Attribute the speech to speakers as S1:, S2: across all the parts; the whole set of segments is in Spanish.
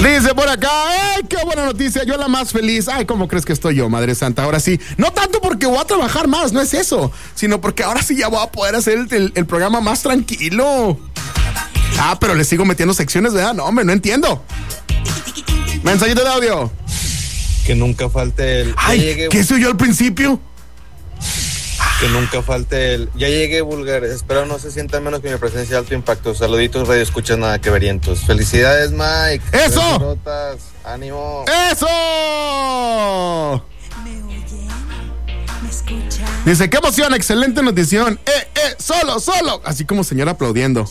S1: Dice por acá, ¡ay, qué buena noticia! Yo la más feliz. Ay, ¿cómo crees que estoy yo, Madre Santa? Ahora sí, no tanto porque voy a trabajar más, no es eso, sino porque ahora sí ya voy a poder hacer el programa más tranquilo. Ah, pero le sigo metiendo secciones, ¿verdad? No, hombre, no entiendo. Mensajito de audio.
S2: Que nunca falte el...
S1: Ay, ¿qué soy yo al principio?
S2: Que nunca falte el... Ya llegué, vulgares. Espero no se sienta menos que mi presencia de alto impacto. Saluditos, radio escuchas nada que verientos. Felicidades, Mike.
S1: ¡Eso!
S2: Rotas. ¡Ánimo!
S1: ¡Eso! Dice, qué emoción, excelente notición. Solo. Así como señora aplaudiendo.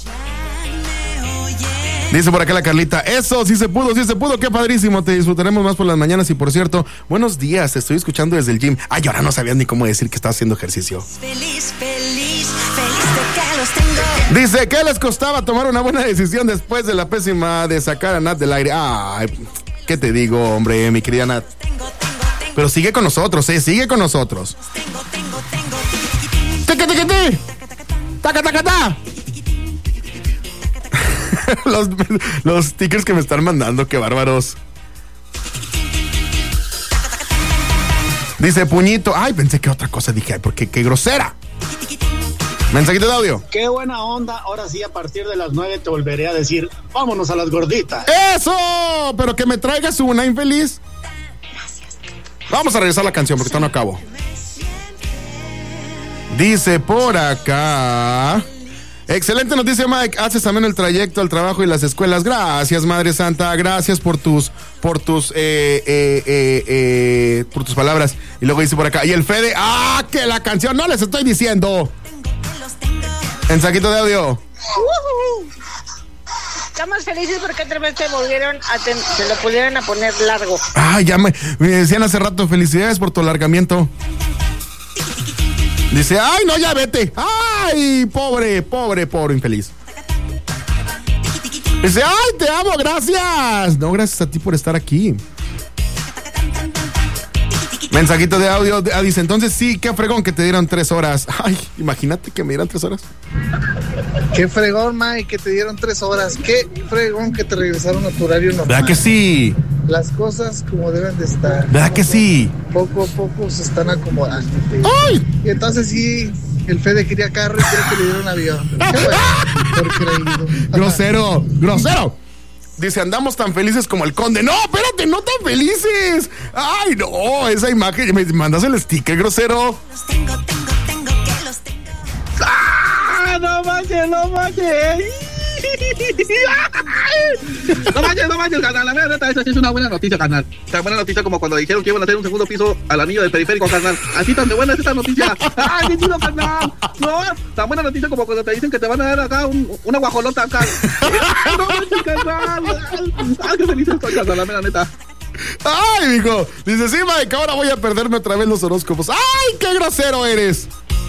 S1: Dice por acá la Carlita, eso, sí se pudo, qué padrísimo, te disfrutaremos más por las mañanas. Y por cierto, buenos días, te estoy escuchando desde el gym. Ay, ahora no sabías ni cómo decir que estaba haciendo ejercicio. Feliz de que los tengo. Dice, ¿qué les costaba tomar una buena decisión después de la pésima de sacar a Nat del aire? Ay, ¿qué te digo, hombre, mi querida Nat? Pero sigue con nosotros, sigue con nosotros. ¡Taca! Los stickers que me están mandando, qué bárbaros. Dice puñito. Ay, pensé que otra cosa. Dije, ay, porque qué grosera. Mensajito de audio.
S3: Qué buena onda. Ahora sí, a partir de las 9 te volveré a decir, vámonos a las gorditas.
S1: ¡Eso! Pero que me traigas una, infeliz. Vamos a regresar la canción porque todavía no acabo. Dice por acá. Excelente noticia, Mike. Haces también el trayecto al trabajo y las escuelas. Gracias, Madre Santa. Gracias por tus palabras. Y luego dice por acá. Y el Fede. ¡Ah! Que la canción. No les estoy diciendo. Mensajito de audio.
S4: Estamos felices porque otra vez te volvieron se lo pudieron a poner largo.
S1: Ah, ya me decían hace rato. Felicidades por tu alargamiento. Dice, ay, no, ya vete. Ay, pobre infeliz. Dice, ay, te amo, gracias. No, gracias a ti por estar aquí. Mensajito de audio. Dice, entonces sí, qué fregón que te dieron 3 horas. Ay, imagínate que me dieran 3 horas.
S5: Qué fregón, Mike, que te dieron 3 horas. Qué fregón que te regresaron a tu horario normal.
S1: ¿Verdad que sí?
S5: Las cosas como deben de estar.
S1: ¿Verdad que sí?
S5: Poco a poco se están acomodando.
S1: ¡Ay!
S5: Y entonces sí, el Fede quería carro y quiere que le dieron avión. Qué bueno, por creído.
S1: Grosero. Dice, andamos tan felices como el conde. No, espérate, no tan felices. Ay, no, esa imagen, me mandas el sticker, grosero.
S6: Los tengo que los tengo.
S3: ¡Ah! ¡No manches!
S7: No manches, carnal. La verdad, esa sí es una buena noticia, carnal. Tan buena noticia como cuando dijeron que iban a hacer un segundo piso al anillo del periférico, carnal. Así tan de buena es esta noticia. ¡Ay, qué chido, carnal! No, tan buena noticia como cuando te dicen que te van a dar acá una guajolota acá. No manches, carnal. ¡Ay, qué feliz estoy, carnal, la mera neta!
S1: ¡Ay, mijo! Dice, sí, Mike, ahora voy a perderme otra vez los horóscopos. ¡Ay, qué grosero eres!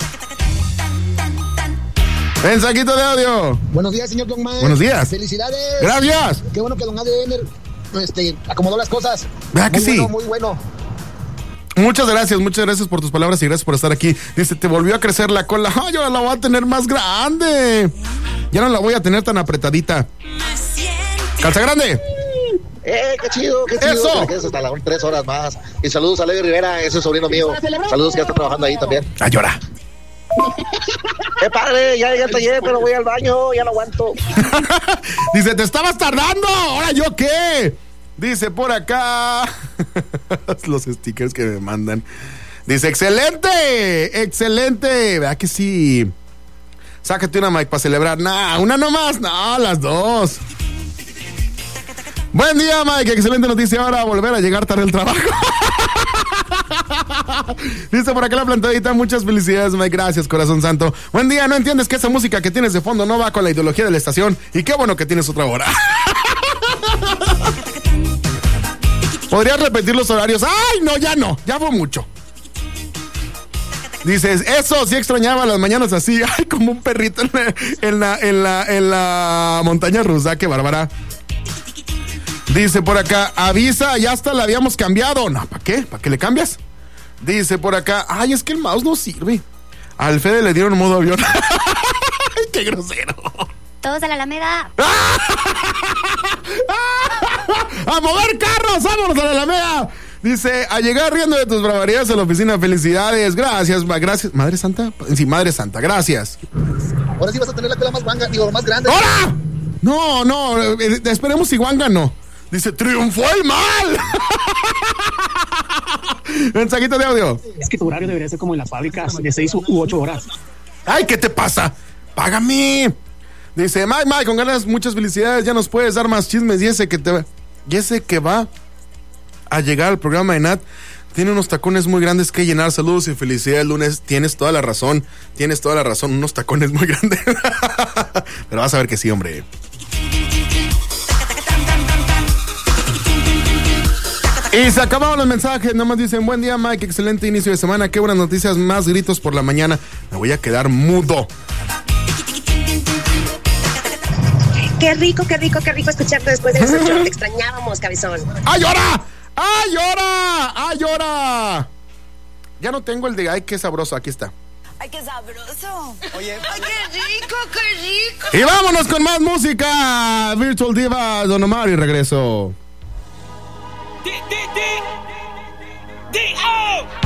S1: Mensajito de audio.
S8: Buenos días, señor Don Mike.
S1: Buenos días.
S8: Felicidades.
S1: Gracias.
S8: Qué bueno que Don ADN acomodó las cosas.
S1: ¿Verdad que sí?
S8: Muy bueno.
S1: Muchas gracias por tus palabras y gracias por estar aquí. Dice, te volvió a crecer la cola. Ay, ahora la voy a tener más grande. Ya no la voy a tener tan apretadita. ¡Calza grande!
S8: Qué chido.
S1: Eso.
S8: Que hasta las 3 horas más. Y saludos a Levi Rivera, ese es sobrino mío. Saludos que ya está trabajando ahí también.
S1: ¡Ay, llora!
S8: ¡Qué padre! Ya te llevé, pero voy al baño, ya no aguanto.
S1: Dice, te estabas tardando. ¿Ahora yo qué? Dice por acá. Los stickers que me mandan. Dice, excelente. ¿Verdad que sí? Sácate una, Mike, para celebrar. Nah, una nomás. No, las dos. Buen día, Mike. Excelente noticia. Ahora volver a llegar tarde al trabajo. Dice por acá la plantadita, muchas felicidades, Mike, gracias, corazón santo. Buen día, no entiendes que esa música que tienes de fondo no va con la ideología de la estación. Y qué bueno que tienes otra hora. ¿Podrías repetir los horarios? Ay, no, ya fue mucho. Dices, eso sí extrañaba las mañanas así, ay, como un perrito en la montaña rusa, qué bárbara. Dice por acá, avisa, ya hasta la habíamos cambiado. No, ¿para qué? ¿Para qué le cambias? Dice por acá, ay, es que el mouse no sirve. Al Fede le dieron modo avión. Ay, qué grosero.
S6: Todos a la Alameda.
S1: ¡A mover carros! ¡Vámonos a la Alameda! Dice, a llegar riendo de tus braverías a la oficina. Felicidades. Gracias, gracias. ¿Madre Santa? Sí, Madre Santa, gracias.
S8: Ahora sí vas a tener la cola más guanga, digo, más grande.
S1: ¡Hola! No, esperemos si Wanga no. Dice, triunfó el mal. Mensajito de audio.
S3: Es que tu horario debería ser como en las fábricas, de 6 u 8 horas.
S1: Ay, ¿qué te pasa? Págame. Dice, Mike, con ganas, muchas felicidades. Ya nos puedes dar más chismes. Y ese que va a llegar al programa de Nat tiene unos tacones muy grandes que llenar. Saludos y felicidades, lunes. Tienes toda la razón. Unos tacones muy grandes. Pero vas a ver que sí, hombre. Y se acabaron los mensajes. Nomás dicen, buen día, Mike. Excelente inicio de semana. Qué buenas noticias. Más gritos por la mañana. Me voy a quedar mudo.
S9: Qué rico escucharte después de las 8. Te extrañábamos, cabezón.
S1: ¡Ay, ahora! ¡Ay, ahora! ¡Ay, ahora! Ya no tengo el de ay, qué sabroso. Aquí está.
S6: Ay, qué sabroso. Oye, ay, qué rico, qué rico.
S1: Y vámonos con más música. Virtual Diva, Don Omar y regreso.